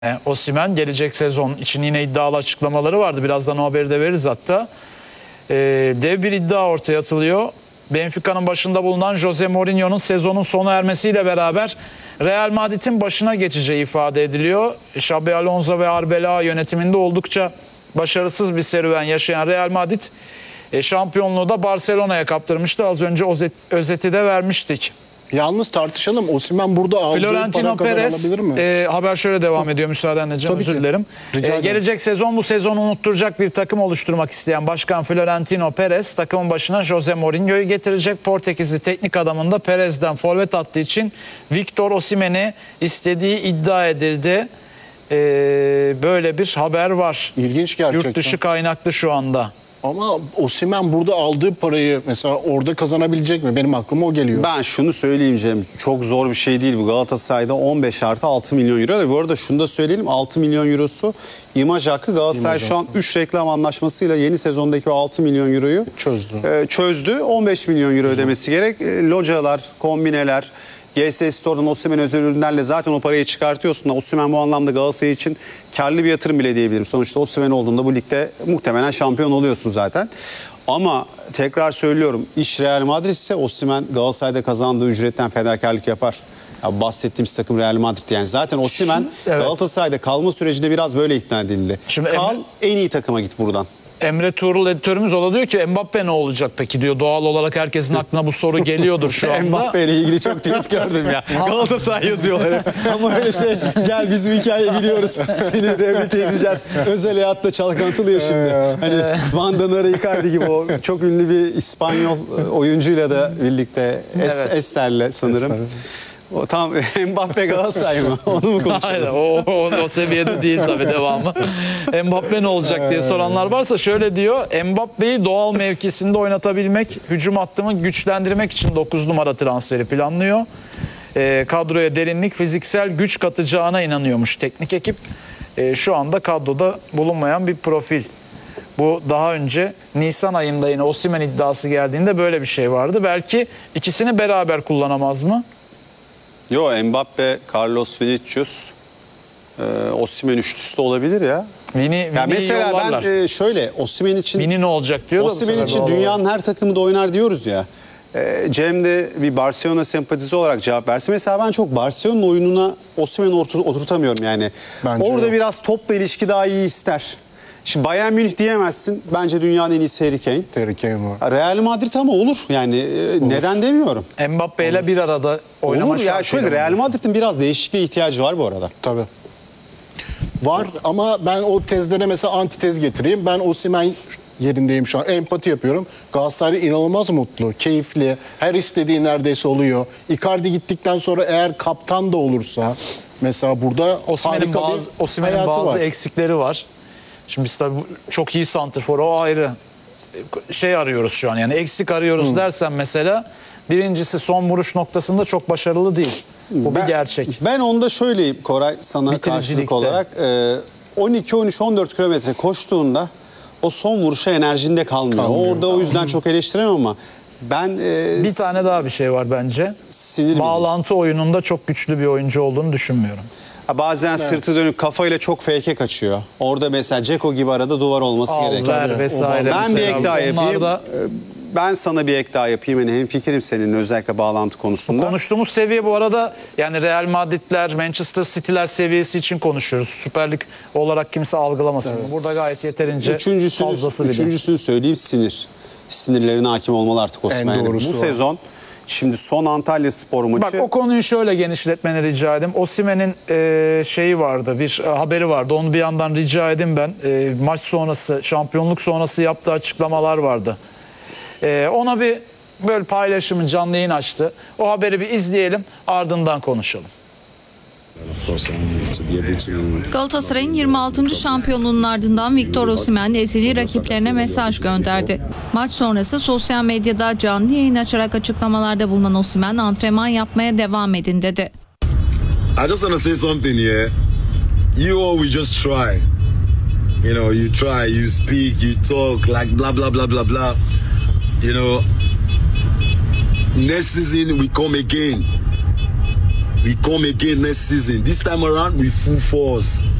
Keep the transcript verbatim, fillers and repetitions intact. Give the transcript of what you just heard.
Osimhen gelecek sezon için yine iddialı açıklamaları vardı. Birazdan o haberi de veririz hatta. Ee, dev bir iddia ortaya atılıyor. Benfica'nın başında bulunan Jose Mourinho'nun sezonun sona ermesiyle beraber Real Madrid'in başına geçeceği ifade ediliyor. Xabi Alonso ve Arbeloa yönetiminde oldukça başarısız bir serüven yaşayan Real Madrid e, şampiyonluğu da Barcelona'ya kaptırmıştı. Az önce özet, özeti de vermiştik. Yalnız tartışalım. Osimhen burada aldığı Florentino para kadar alabilir mi? Perez, e, haber şöyle devam ediyor müsaadenle canım, özür dilerim. E, gelecek sezon bu sezonu unutturacak bir takım oluşturmak isteyen Başkan Florentino Perez takımın başına Jose Mourinho'yu getirecek. Portekizli teknik adamın da Perez'den forvet attığı için Victor Osimhen'i istediği iddia edildi. E, böyle bir haber var. İlginç gerçekten. Yurt dışı kaynaklı şu anda. Ama Osimhen burada aldığı parayı mesela orada kazanabilecek mi? Benim aklıma o geliyor. Ben şunu söyleyeyim Cem. Çok zor bir şey değil bu. Galatasaray'da on beş artı altı milyon euro. Bu arada şunu da söyleyelim. altı milyon eurosu imaj hakkı. Galatasaray İmaj şu an üç reklam anlaşmasıyla yeni sezondaki o altı milyon euroyu çözdü. E, çözdü. on beş milyon euro ödemesi gerek. E, localar, kombineler, G S Store'dan Osimhen özel ürünlerle zaten o parayı çıkartıyorsun. Osimhen bu anlamda Galatasaray için karlı bir yatırım bile diyebilirim. Sonuçta Osimhen olduğunda bu ligde muhtemelen şampiyon oluyorsun zaten. Ama tekrar söylüyorum, iş Real Madrid ise Osimhen Galatasaray'da kazandığı ücretten fedakarlık yapar. Ya bahsettiğimiz takım Real Madrid yani. Zaten Osimhen evet. Galatasaray'da kalma sürecinde biraz böyle ikna edildi. Şimdi Kal Emre... en iyi takıma git buradan. Emre Tuğrul editörümüz o da diyor ki Mbappe ne olacak peki diyor. Doğal olarak herkesin aklına bu soru geliyordur şu anda. Mbappe ile ilgili çok tweet gördüm ya. Galatasaray yazıyorlar. Ama öyle şey, gel biz bu hikayeyi biliyoruz. Seni rehabilite edeceğiz. Özel hayatta çalkantılı ya şimdi. Hani Van Danara Icardi gibi o çok ünlü bir İspanyol oyuncuyla da birlikte es evet. Ester'le sanırım. Ester. O tam Mbappe Galatasaray mı? Onu mu konuşalım? Hayır, o, o, o seviyede değil tabii devamı. Mbappe ne olacak diye soranlar varsa şöyle diyor. Mbappe'yi doğal mevkisinde oynatabilmek, hücum hattımı güçlendirmek için dokuz numara transferi planlıyor. E, kadroya derinlik, fiziksel güç katacağına inanıyormuş teknik ekip. E, şu anda kadroda bulunmayan bir profil. Bu daha önce Nisan ayında yine Osimhen iddiası geldiğinde böyle bir şey vardı. Belki ikisini beraber kullanamaz mı? Yo, Mbappe, Carlos Vinicius, e, Osimhen üçlüsü de olabilir ya. Vini, Vini ya mesela yollarlar. ben e, şöyle Osimhen için Vini ne olacak diyor. Osimhen için dünyanın her takımı da oynar diyoruz ya. E, Cem de bir Barcelona sempatizi olarak cevap versin. Mesela ben çok Barcelona oyununa Osimhen'i oturtamıyorum yani. Bence orada o. Biraz topla ilişki daha iyi ister. Şimdi Bayern Münih diyemezsin. Bence dünyanın en iyisi Harry Kane. Harry Kane var. Real Madrid ama olur. Yani olur. Neden demiyorum. Mbappe ile bir arada oynama olur ya, şöyle Real Madrid'in biraz değişikliğe ihtiyacı var bu arada. Tabii. Var ama ben o tezlere mesela antitez getireyim. Ben Osimhen yerindeyim şu an. Empati yapıyorum. Galatasaray inanılmaz mutlu, keyifli. Her istediği neredeyse oluyor. Icardi gittikten sonra eğer kaptan da olursa mesela burada Osimhen'in bazı, Osimhen'in bazı var. eksikleri var. Şimdi biz tabii çok iyi santrfor, o ayrı şey arıyoruz şu an. Yani eksik arıyoruz hmm. dersen mesela birincisi son vuruş noktasında çok başarılı değil. Bu ben, bir gerçek. Ben onda şöyleyim Koray sana karşılık olarak. on iki on üç on dört kilometre koştuğunda o son vuruşa enerjinde kalmıyor. kalmıyor Orada tamam. O yüzden çok eleştiremem ama ben... E, bir tane daha bir şey var bence. Sinir Bağlantı miyim? Oyununda çok güçlü bir oyuncu olduğunu düşünmüyorum. Bazen evet. Sırtı dönük kafayla çok fake'e kaçıyor. Orada mesela Ceko gibi arada duvar olması Al, gerekiyor. Ver vesaire. Ben bir ek daha yapayım. Da... Ben sana bir ek daha yapayım. Yani hem fikrim seninle özellikle bağlantı konusunda. Bu konuştuğumuz seviye bu arada yani Real Madrid'ler, Manchester City'ler seviyesi için konuşuyoruz. Süper Lig olarak kimse algılamasın. Evet. Burada gayet yeterince üçüncüsünü, fazlası bile. Üçüncüsünü söyleyeyim, sinir. Sinirlerine hakim olmalı artık Osimhen. Yani bu sezon... Şimdi son Antalya Spor maçı. Bak o konuyu şöyle genişletmeni rica edeyim. Osimhen'in e, şeyi vardı, bir e, haberi vardı. Onu bir yandan rica edeyim ben. E, maç sonrası, şampiyonluk sonrası yaptığı açıklamalar vardı. E, ona bir böyle paylaşımı canlı yayın açtı. O haberi bir izleyelim, ardından konuşalım. Galatasaray'ın yirmi altıncı şampiyonluğunun ardından Victor Osimhen ezeli rakiplerine mesaj gönderdi. Maç sonrası sosyal medyada canlı yayın açarak açıklamalarda bulunan Osimhen antrenman yapmaya devam edin dedi. I just want to say something here. You all we just try. You know, you try, you speak, you talk like blah blah blah blah blah. You know, next season we come again. we come again next season. This time around, we full force.